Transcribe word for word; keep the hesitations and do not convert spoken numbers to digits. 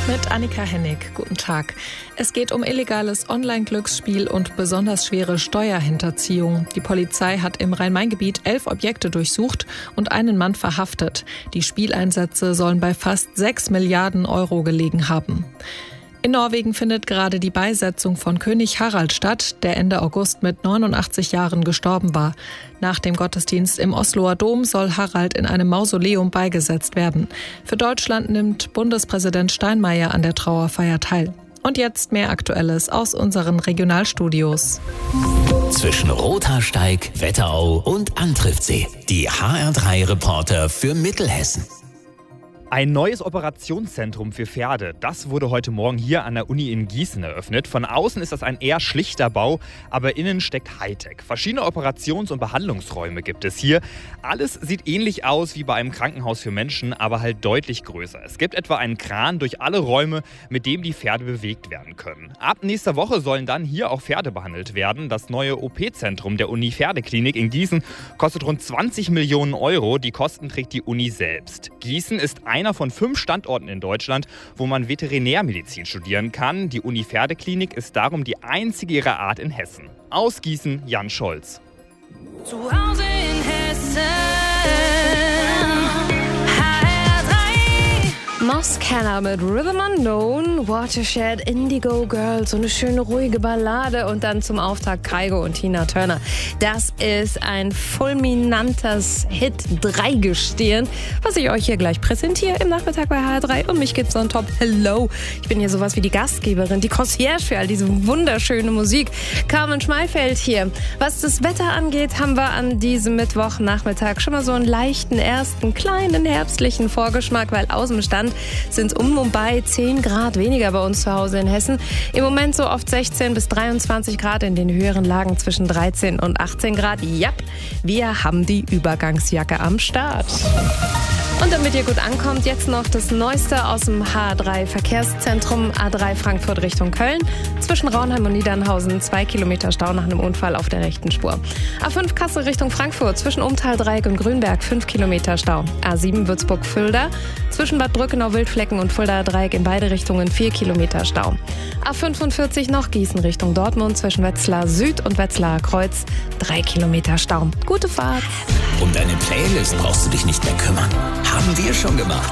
Mit Annika Hennig. Guten Tag. Es geht um illegales Online-Glücksspiel und besonders schwere Steuerhinterziehung. Die Polizei hat im Rhein-Main-Gebiet elf Objekte durchsucht und einen Mann verhaftet. Die Spieleinsätze sollen bei fast sechs Milliarden Euro gelegen haben. In Norwegen findet gerade die Beisetzung von König Harald statt, der Ende August mit neunundachtzig Jahren gestorben war. Nach dem Gottesdienst im Osloer Dom soll Harald in einem Mausoleum beigesetzt werden. Für Deutschland nimmt Bundespräsident Steinmeier an der Trauerfeier teil. Und jetzt mehr Aktuelles aus unseren Regionalstudios. Zwischen Rothaarsteig, Wetterau und Antriftsee. Die H R drei Reporter für Mittelhessen. Ein neues Operationszentrum für Pferde, das wurde heute Morgen hier an der Uni in Gießen eröffnet. Von außen ist das ein eher schlichter Bau, aber innen steckt Hightech. Verschiedene Operations- und Behandlungsräume gibt es hier. Alles sieht ähnlich aus wie bei einem Krankenhaus für Menschen, aber halt deutlich größer. Es gibt etwa einen Kran durch alle Räume, mit dem die Pferde bewegt werden können. Ab nächster Woche sollen dann hier auch Pferde behandelt werden. Das neue O P-Zentrum der Uni Pferdeklinik in Gießen kostet rund zwanzig Millionen Euro. Die Kosten trägt die Uni selbst. Gießen ist ein Einer von fünf Standorten in Deutschland, wo man Veterinärmedizin studieren kann. Die Uni Pferdeklinik ist darum die einzige ihrer Art in Hessen. Aus Gießen, Jan Scholz. Zu Hause in Hessen. Moscanner mit Rhythm Unknown, Watershed, Indigo Girls, so eine schöne ruhige Ballade und dann zum Auftakt Kygo und Tina Turner. Das ist ein fulminantes Hit-Dreigestirn, was ich euch hier gleich präsentiere im Nachmittag bei H R drei. Und mich gibt's on top. Hello! Ich bin hier sowas wie die Gastgeberin, die Concierge für all diese wunderschöne Musik. Carmen Schmeifeld hier. Was das Wetter angeht, haben wir an diesem Mittwochnachmittag schon mal so einen leichten ersten kleinen herbstlichen Vorgeschmack, weil aus dem Stand sind es um und bei zehn Grad weniger bei uns zu Hause in Hessen. Im Moment so oft sechzehn bis dreiundzwanzig Grad, in den höheren Lagen zwischen dreizehn und achtzehn Grad. Ja, wir haben die Übergangsjacke am Start. Und damit ihr gut ankommt, jetzt noch das Neueste aus dem H drei Verkehrszentrum A drei Frankfurt Richtung Köln. Zwischen Raunheim und Niedernhausen zwei Kilometer Stau nach einem Unfall auf der rechten Spur. A fünf Kassel Richtung Frankfurt zwischen Umtal-Dreieck und Grünberg fünf Kilometer Stau. A sieben Würzburg-Fulda zwischen Bad Brückenau-Wildflecken und Fulda-Dreieck in beide Richtungen vier Kilometer Stau. A fünfundvierzig noch Gießen Richtung Dortmund zwischen Wetzlar Süd und Wetzlar Kreuz drei Kilometer Stau. Gute Fahrt! Um deine Playlist brauchst du dich nicht mehr kümmern. Haben wir schon gemacht.